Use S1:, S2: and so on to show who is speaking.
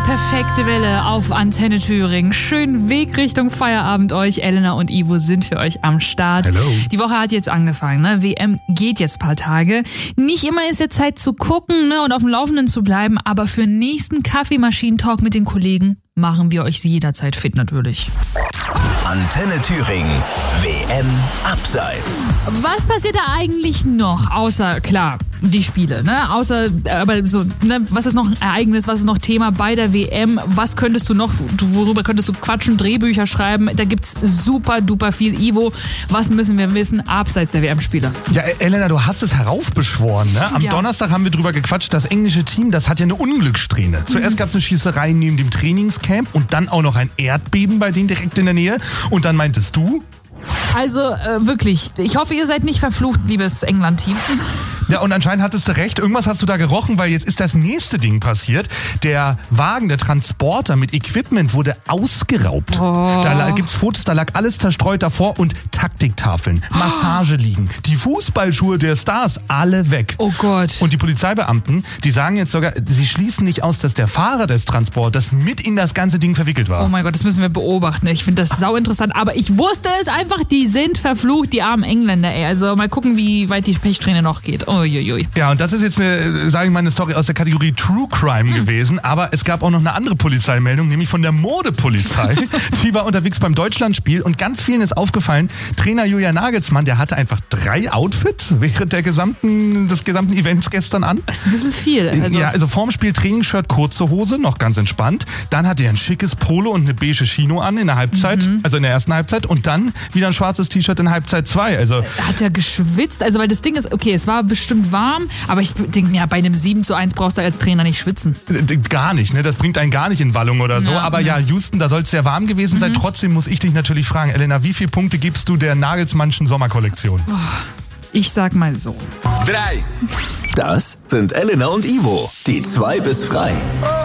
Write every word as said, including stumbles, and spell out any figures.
S1: Perfekte Welle auf Antenne Thüringen. Schönen Weg Richtung Feierabend euch. Elena und Ivo sind für euch am Start.
S2: Hello.
S1: Die Woche hat jetzt angefangen. Ne? W M geht jetzt ein paar Tage. Nicht immer ist jetzt Zeit zu gucken, ne? und auf dem Laufenden zu bleiben, aber für den nächsten Kaffeemaschinen-Talk mit den Kollegen machen wir euch jederzeit fit natürlich.
S3: Antenne Thüringen, W M Abseits.
S1: Was passiert da eigentlich noch? Außer, klar, die Spiele, ne? Außer, aber so, ne? Was ist noch ein Ereignis? Was ist noch Thema bei der W M? Was könntest du noch, worüber könntest du quatschen, Drehbücher schreiben? Da gibt's super duper viel. Ivo, was müssen wir wissen abseits der W M-Spiele?
S2: Ja, Elena, du hast es heraufbeschworen, ne? Am
S1: Ja.
S2: Donnerstag haben wir drüber gequatscht, das englische Team, das hat ja eine Unglückssträhne. Zuerst mhm. gab es eine Schießerei neben dem Trainingscamp und dann auch noch ein Erdbeben bei denen direkt in der Nähe. Und dann meintest du?
S1: Also äh, wirklich, ich hoffe, ihr seid nicht verflucht, liebes England-Team.
S2: Ja, und anscheinend hattest du recht. Irgendwas hast du da gerochen, weil jetzt ist das nächste Ding passiert. Der Wagen, der Transporter mit Equipment wurde ausgeraubt.
S1: Oh.
S2: Da gibt's Fotos, da lag alles zerstreut davor und Taktiktafeln, Massageliegen, die Fußballschuhe der Stars, alle weg.
S1: Oh Gott.
S2: Und die Polizeibeamten, die sagen jetzt sogar, sie schließen nicht aus, dass der Fahrer des Transporters mit in das ganze Ding verwickelt war.
S1: Oh mein Gott, das müssen wir beobachten. Ich finde das sau interessant. Aber ich wusste es einfach, die sind verflucht, die armen Engländer, ey. Also mal gucken, wie weit die Pechsträhne noch geht. Uiuiui.
S2: Ja, und das ist jetzt eine, sage ich mal, eine Story aus der Kategorie True Crime hm. gewesen. Aber es gab auch noch eine andere Polizeimeldung, nämlich von der Modepolizei. Die war unterwegs beim Deutschlandspiel und ganz vielen ist aufgefallen, Trainer Julian Nagelsmann, der hatte einfach drei Outfits während der gesamten, des gesamten Events gestern an.
S1: Das ist ein bisschen viel. Also
S2: ja, also vorm Spiel Trainingsshirt, kurze Hose, noch ganz entspannt. Dann hatte er ein schickes Polo und eine beige Chino an in der Halbzeit, mhm. also in der ersten Halbzeit. Und dann wieder ein schwarzes T-Shirt in Halbzeit zwei. Also
S1: hat er geschwitzt? Also weil das Ding ist, okay, es war bestimmt warm, aber ich denke mir, ja, bei einem sieben zu eins brauchst du als Trainer nicht schwitzen.
S2: Gar nicht, ne? Das bringt einen gar nicht in Wallung oder so.
S1: Ja,
S2: aber ja, ja Houston, da soll es sehr warm gewesen sein. Mhm. Trotzdem muss ich dich natürlich fragen, Elena, wie viele Punkte gibst du der Nagelsmannschen Sommerkollektion?
S1: Oh, ich sag mal so.
S3: Drei. Das sind Elena und Ivo, die zwei bis frei.